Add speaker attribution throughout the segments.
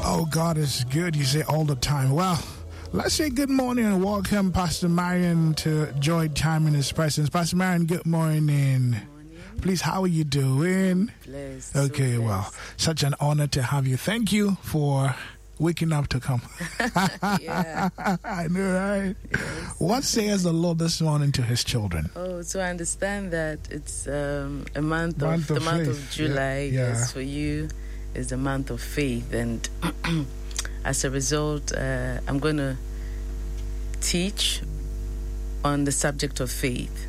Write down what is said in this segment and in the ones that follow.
Speaker 1: Oh, God is good, you say all the time. Well, let's say good morning and welcome Pastor Marion to Joy Time in His Presence. Pastor Marion, good morning. Please, how are you doing?
Speaker 2: Blessed.
Speaker 1: Okay,
Speaker 2: So
Speaker 1: well, such an honor to have you. Thank you for waking up to come.
Speaker 2: Yeah.
Speaker 1: I know, right?
Speaker 2: Yes.
Speaker 1: What says the Lord this morning to His children?
Speaker 2: Oh, so I understand that it's the month of
Speaker 1: faith.
Speaker 2: July.
Speaker 1: Yeah.
Speaker 2: Yes, for you is the month of faith, and as a result, I'm going to teach on the subject of faith.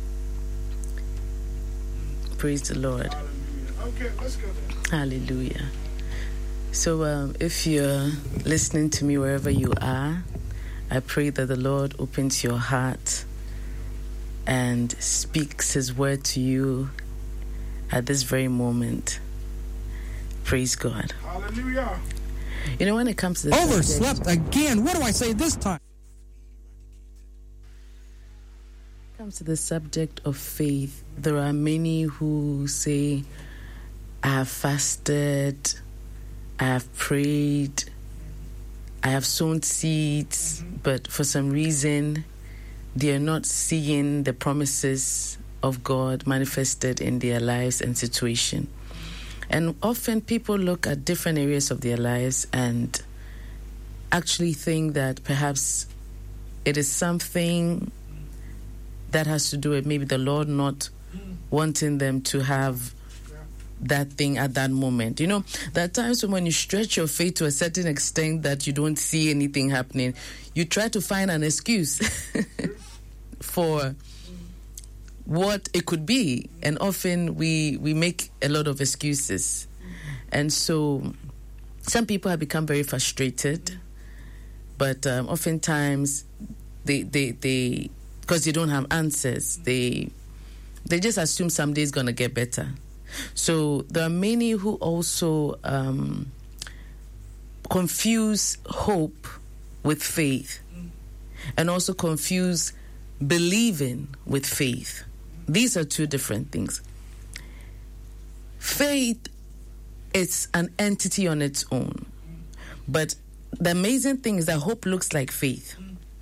Speaker 2: Praise the Lord.
Speaker 1: Hallelujah. Okay, let's go then.
Speaker 2: Hallelujah. So if you're listening to me wherever you are, I pray that the Lord opens your heart and speaks His word to you at this very moment. Praise God.
Speaker 1: Hallelujah.
Speaker 2: You know, when it comes to the
Speaker 3: Overslept again. What do I say this time?
Speaker 2: the subject of faith, there are many who say, I have fasted, I have prayed, I have sown seeds, but for some reason they are not seeing the promises of God manifested in their lives and situation. And often people look at different areas of their lives and actually think that perhaps it is something that has to do with maybe the Lord not wanting them to have that thing at that moment. You know, there are times when you stretch your faith to a certain extent that you don't see anything happening, you try to find an excuse for what it could be. And often we make a lot of excuses. And so some people have become very frustrated, but oftentimes they because they don't have answers, they just assume someday it's going to get better. So there are many who also confuse hope with faith, and also confuse believing with faith. These are two different things. Faith is an entity on its own, but the amazing thing is that hope looks like faith.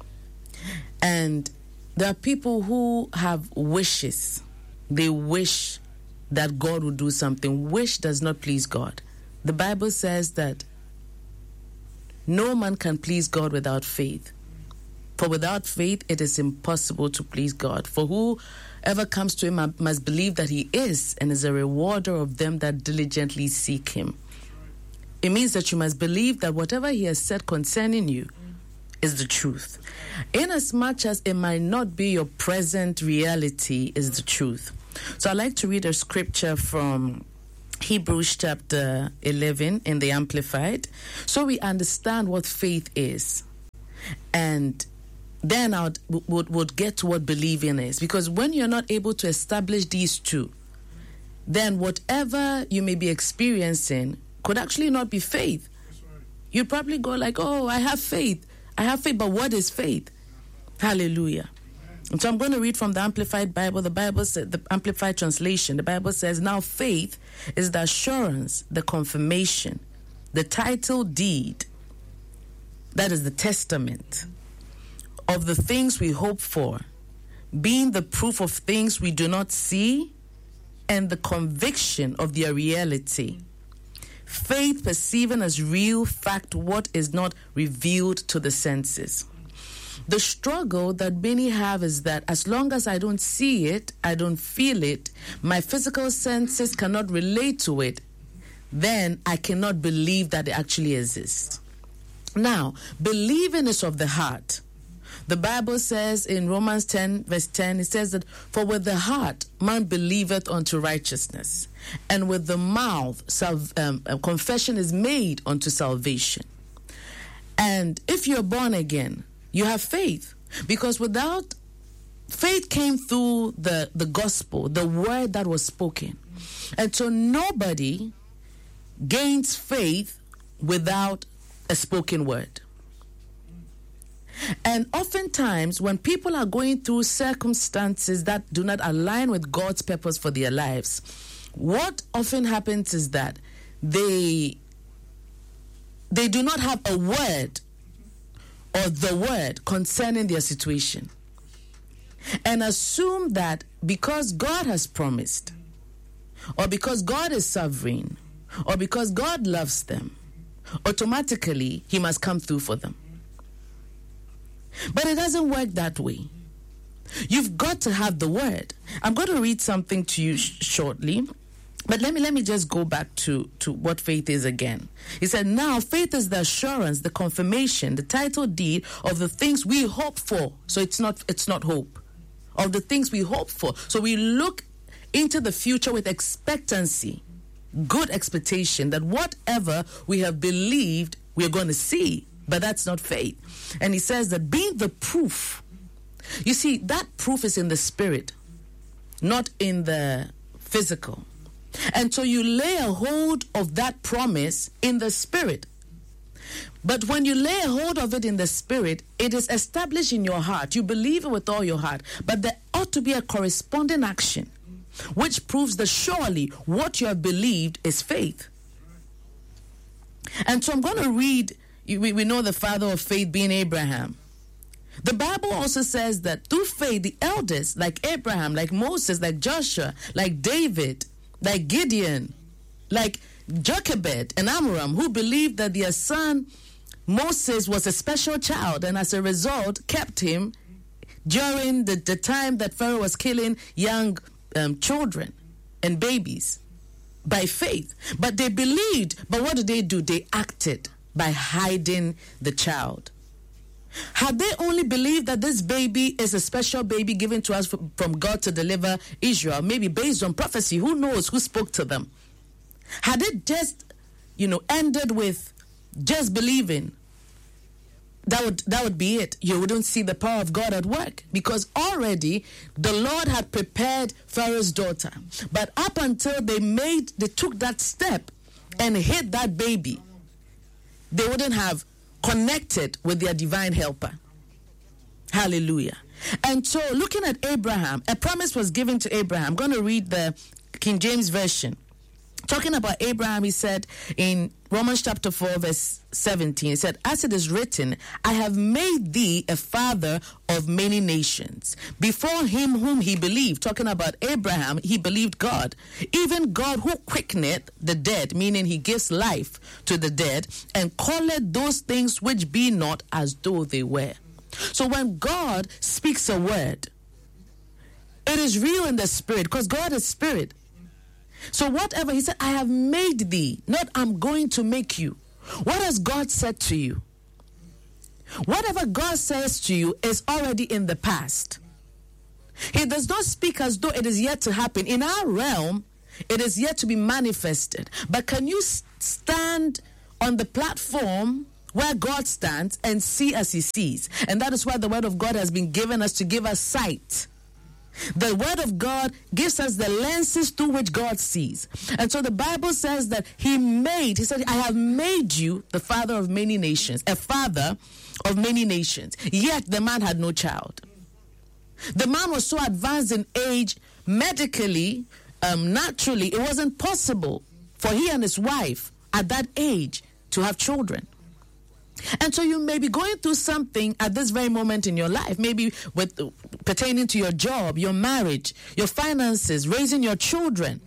Speaker 2: And there are people who have wishes. They wish that God would do something. Wish does not please God. The Bible says that no man can please God without faith. For without faith, it is impossible to please God. For whoever comes to Him must believe that He is and is a rewarder of them that diligently seek Him. It means that you must believe that whatever He has said concerning you is the truth. Inasmuch as it might not be your present reality, is the truth. So I'd like to read a scripture from Hebrews chapter 11 in the Amplified, so we understand what faith is. And then I would get to what believing is. Because when you're not able to establish these two, then whatever you may be experiencing could actually not be faith. You'd probably go like, oh, I have faith, but what is faith? Hallelujah. And so I'm going to read from the Amplified Bible. The Bible says, the Amplified Translation, the Bible says, now faith is the assurance, the confirmation, the title deed, that is the testament, of the things we hope for, being the proof of things we do not see, and the conviction of their reality. Faith perceiving as real fact what is not revealed to the senses. The struggle that many have is that as long as I don't see it, I don't feel it, my physical senses cannot relate to it, then I cannot believe that it actually exists. Now, believing is of the heart. The Bible says in Romans 10, verse 10, it says that, for with the heart man believeth unto righteousness, and with the mouth confession is made unto salvation. And if you're born again, you have faith, because without faith came through the gospel, the word that was spoken. And so nobody gains faith without a spoken word. And oftentimes, when people are going through circumstances that do not align with God's purpose for their lives, what often happens is that they they do not have a word or the word concerning their situation, and assume that because God has promised, or because God is sovereign, or because God loves them, automatically he must come through for them. But it doesn't work that way. You've got to have the word. I'm going to read something to you shortly, but let me just go back to what faith is again. He said, now faith is the assurance, the confirmation, the title deed of the things we hope for. So it's not hope. Of the things we hope for. So we look into the future with expectancy, good expectation that whatever we have believed, we're going to see. But that's not faith. And he says that being the proof, you see, that proof is in the spirit, not in the physical. And so you lay a hold of that promise in the spirit. But when you lay a hold of it in the spirit, it is established in your heart. You believe it with all your heart. But there ought to be a corresponding action, which proves that surely what you have believed is faith. And so I'm going to read, we know the father of faith being Abraham. The Bible also says that through faith, the elders, like Abraham, like Moses, like Joshua, like David, like Gideon, like Jochebed and Amram, who believed that their son Moses was a special child, and as a result kept him during the time that Pharaoh was killing young children and babies by faith. But they believed, but what did they do? They acted by hiding the child. Had they only believed that this baby is a special baby given to us from God to deliver Israel, maybe based on prophecy, who knows who spoke to them? Had it just, ended with just believing, that would be it. You wouldn't see the power of God at work, because already the Lord had prepared Pharaoh's daughter. But up until they took that step and hid that baby, they wouldn't have connected with their divine helper. Hallelujah. And so looking at Abraham, a promise was given to Abraham. I'm going to read the King James Version. Talking about Abraham, he said in Romans chapter 4, verse 17, he said, as it is written, I have made thee a father of many nations. Before him whom he believed, talking about Abraham, he believed God. Even God who quickeneth the dead, meaning he gives life to the dead, and calleth those things which be not as though they were. So when God speaks a word, it is real in the spirit, because God is spirit. So whatever he said, I have made thee, not I'm going to make you. What has God said to you? Whatever God says to you is already in the past. He does not speak as though it is yet to happen. In our realm, it is yet to be manifested. But can you stand on the platform where God stands and see as he sees? And that is why the word of God has been given us to give us sight. The word of God gives us the lenses through which God sees. And so the Bible says that he said, I have made you the father of many nations, a father of many nations. Yet the man had no child. The man was so advanced in age, medically, naturally, it wasn't possible for he and his wife at that age to have children. And so you may be going through something at this very moment in your life, maybe pertaining to your job, your marriage, your finances, raising your children.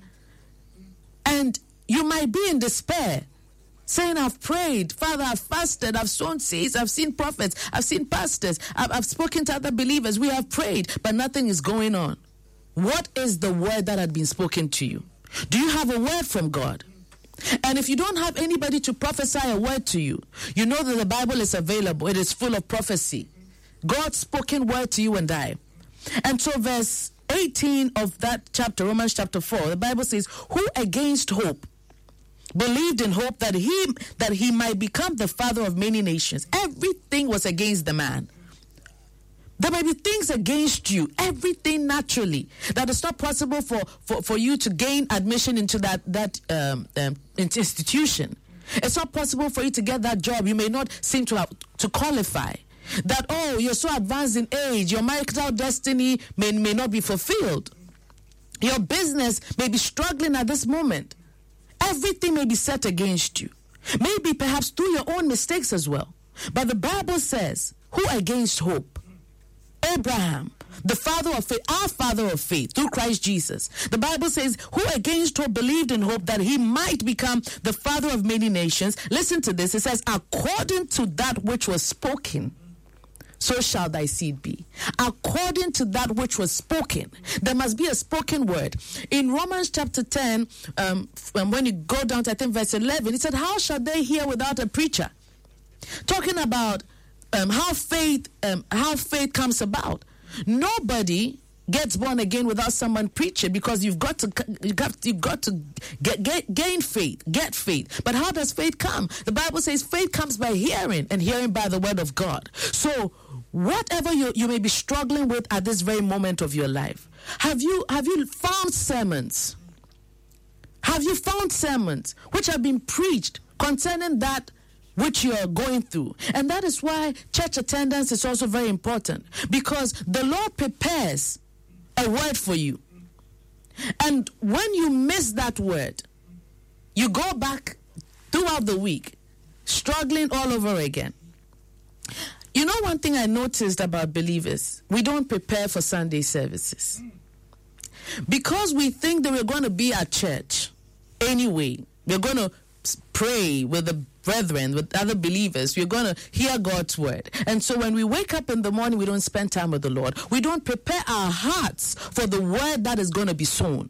Speaker 2: And you might be in despair, saying, I've prayed, Father, I've fasted, I've sown seeds, I've seen prophets, I've seen pastors, I've spoken to other believers, we have prayed, but nothing is going on. What is the word that had been spoken to you? Do you have a word from God? And if you don't have anybody to prophesy a word to you, you know that the Bible is available. It is full of prophecy. God's spoken word to you and I. And so verse 18 of that chapter, Romans chapter 4, the Bible says, who against hope believed in hope that he might become the father of many nations. Everything was against the man. There may be things against you, everything naturally, that is not possible for you to gain admission into that institution. It's not possible for you to get that job. You may not seem to qualify. That, you're so advanced in age, your marital destiny may not be fulfilled. Your business may be struggling at this moment. Everything may be set against you. Maybe perhaps through your own mistakes as well. But the Bible says, who against hope? Abraham, the father of faith, our father of faith, through Christ Jesus. The Bible says, who against hope believed in hope that he might become the father of many nations. Listen to this. It says, according to that which was spoken, so shall thy seed be. According to that which was spoken. There must be a spoken word. In Romans chapter 10, when you go down to, I think, verse 11, it said, how shall they hear without a preacher? Talking about how faith comes about. Nobody gets born again without someone preaching, because you've got to gain faith, get faith. But how does faith come? The Bible says faith comes by hearing, and hearing by the word of God. So whatever you may be struggling with at this very moment of your life, have you found sermons? Have you found sermons which have been preached concerning that which you are going through? And that is why church attendance is also very important, because the Lord prepares a word for you. And when you miss that word, you go back throughout the week struggling all over again. You know, one thing I noticed about believers, we don't prepare for Sunday services. Because we think that we're going to be at church anyway. We're going to pray with the brethren, with other believers. We're going to hear God's word. And so when we wake up in the morning, we don't spend time with the Lord. We don't prepare our hearts for the word that is going to be sown.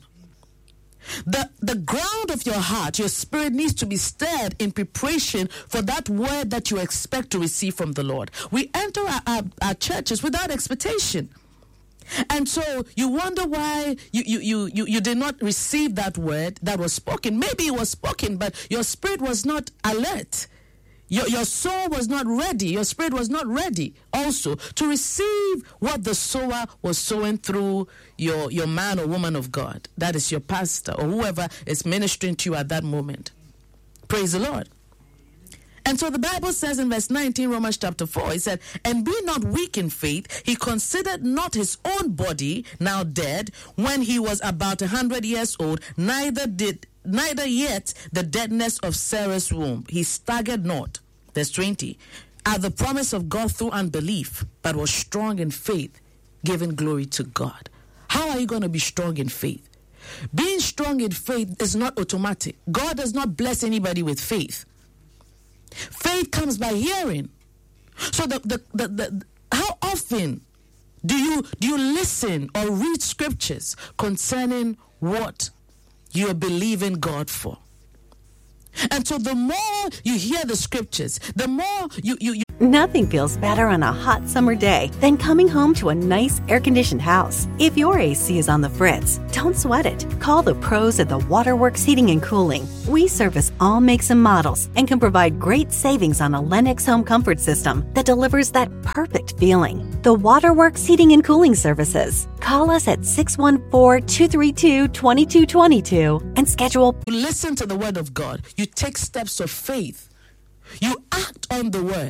Speaker 2: The ground of your heart, your spirit, needs to be stirred in preparation for that word that you expect to receive from the Lord. We enter our churches without expectation. And so you wonder why you did not receive that word that was spoken. Maybe it was spoken, but your spirit was not alert. Your soul was not ready. Your spirit was not ready also to receive what the sower was sowing through your man or woman of God. That is your pastor or whoever is ministering to you at that moment. Praise the Lord. And so the Bible says in verse 19, Romans chapter 4, it said, and be not weak in faith, he considered not his own body now dead when he was about 100 years old, neither yet the deadness of Sarah's womb. He staggered not, verse 20, at the promise of God through unbelief, but was strong in faith, giving glory to God. How are you going to be strong in faith? Being strong in faith is not automatic. God does not bless anybody with faith. Faith comes by hearing. So how often do you listen or read scriptures concerning what you are believing God for? And so the more you hear the scriptures, the more you
Speaker 4: Nothing feels better on a hot summer day than coming home to a nice air-conditioned house. If your AC is on the fritz, don't sweat it. Call the pros at the Waterworks Heating and Cooling. We service all makes and models and can provide great savings on a Lennox home comfort system that delivers that perfect feeling. The Waterworks Heating and Cooling Services. Call us at 614-232-2222 and schedule.
Speaker 2: listen to the word of God. You take steps of faith. You act on the word.